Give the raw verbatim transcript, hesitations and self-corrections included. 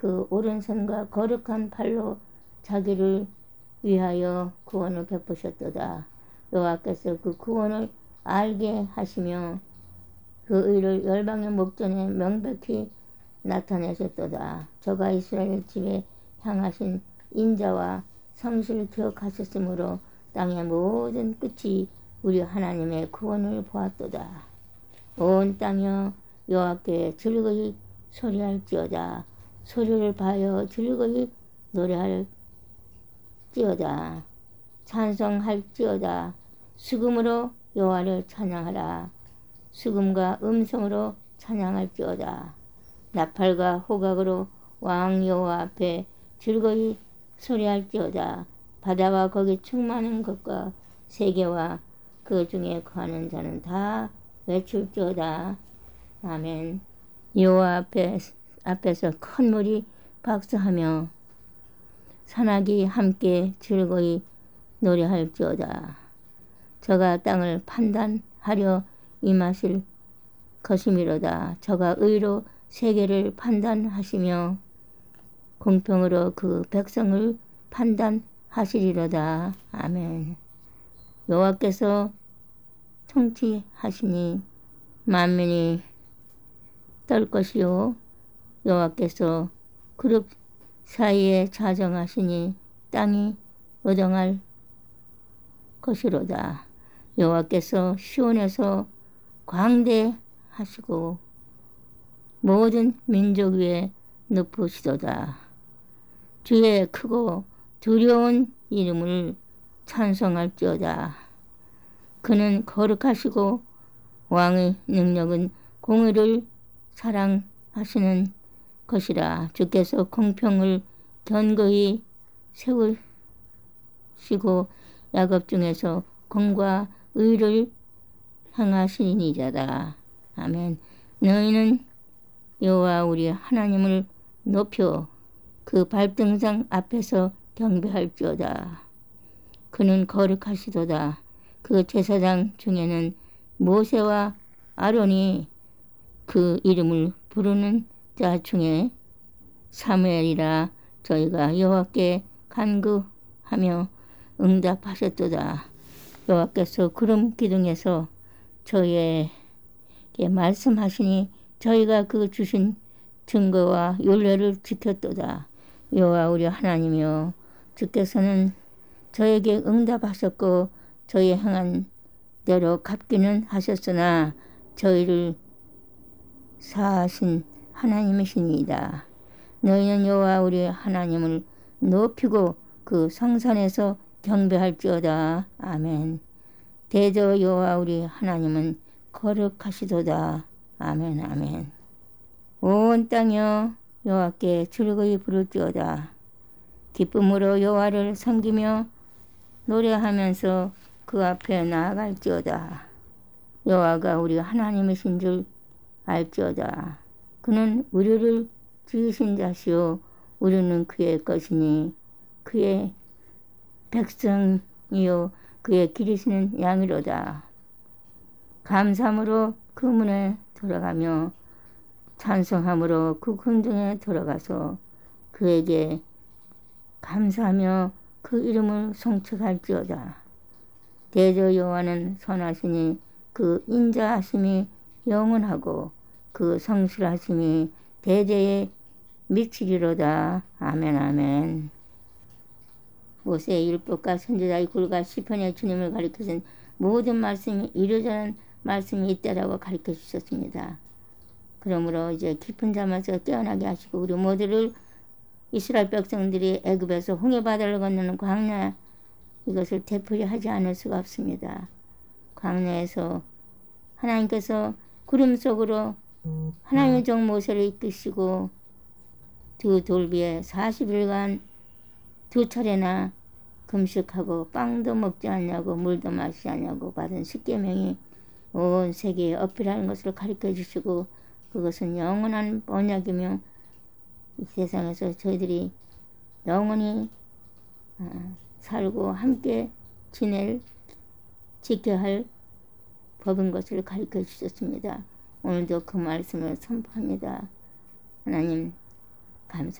그 오른손과 거룩한 팔로 자기를 위하여 구원을 베푸셨도다. 여호와께서 그 구원을 알게 하시며 그 의를 열방의 목전에 명백히 나타내셨도다. 저가 이스라엘 집에 향하신 인자와 성실을 기억하셨으므로 땅의 모든 끝이 우리 하나님의 구원을 보았도다. 온 땅이여 여호와께 즐거이 소리할지어다. 소리를 바여 즐거이 노래할지어다. 찬송할지어다. 수금으로 여호와를 찬양하라. 수금과 음성으로 찬양할지어다. 나팔과 호각으로 왕 여호와 앞에 즐거이 소리할지어다. 바다와 거기 충만한 것과 세계와 그 중에 거하는 자는 다 외칠지어다. 아멘. 여호와 앞에, 앞에서 큰 물이 박수하며 산악이 함께 즐거이 노래할지어다. 저가 땅을 판단하려 임하실 것이미로다. 저가 의로 세계를 판단하시며 공평으로 그 백성을 판단하시리로다. 아멘. 여호와께서 통치하시니 만민이 떨 것이요 여호와께서 그룹 사이에 자정하시니 땅이 어정할 것이로다. 여호와께서 시온에서 광대하시고 모든 민족 위에 높으시도다. 주의 크고 두려운 이름을 찬송할지어다. 그는 거룩하시고 왕의 능력은 공의를 사랑하시는 것이라. 주께서 공평을 견고히 세우시고 야곱 중에서 공과 의를 행하시니이다. 아멘. 너희는 여호와 우리 하나님을 높여 그 발등상 앞에서 경배할지어다. 그는 거룩하시도다. 그 제사장 중에는 모세와 아론이 그 이름을 부르는 자 중에 사무엘이라. 저희가 여호와께 간구하며 응답하셨도다. 여호와께서 구름 기둥에서 저희에게 말씀하시니 저희가 그 주신 증거와 율례를 지켰도다. 여호와 우리 하나님이여 주께서는 저에게 응답하셨고 저희 행한 대로 갚기는 하셨으나 저희를 사하신 하나님이시니이다. 너희는 여호와 우리 하나님을 높이고 그 성산에서 경배할지어다. 아멘. 대저 여호와 우리 하나님은 거룩하시도다. 아멘. 아멘. 온 땅이여 여호와께 즐거이 부를지어다. 기쁨으로 여호와를 섬기며 노래하면서 그 앞에 나아갈지어다. 여호와가 우리 하나님이신 줄 알지어다. 그는 우리를 지으신 자시요 우리는 그의 것이니 그의 백성이요 그의 기르시는 양이로다. 감사함으로 그 문에 들어가며 찬송함으로 그 궁중에 들어가서 그에게 감사하며 그 이름을 송축할지어다. 대저 여호와는 선하시니 그 인자하심이 영원하고 그 성실하심이 대대에 미치리로다. 아멘. 아멘. 모세의 율법과 선지자의 글과 시편의 주님을 가리켜준 모든 말씀이 이루어지는 말씀이 있다라고 가르쳐 주셨습니다. 그러므로 이제 깊은 잠에서 깨어나게 하시고 우리 모두를 이스라엘 백성들이 애굽에서 홍해바다를 건너는 광야 이것을 되풀이 하지 않을 수가 없습니다. 광야에서 하나님께서 구름 속으로 하나님의 종 모세를 이끄시고 두 돌비에 사십 일간 두 차례나 금식하고 빵도 먹지 않냐고 물도 마시지 않냐고 받은 십계명이 온 세계에 어필하는 것을 가르쳐 주시고 그것은 영원한 언약이며 이 세상에서 저희들이 영원히 살고 함께 지낼 지켜야 할 법인 것을 가르쳐 주셨습니다. 오늘도 그 말씀을 선포합니다. 하나님 감사합니다.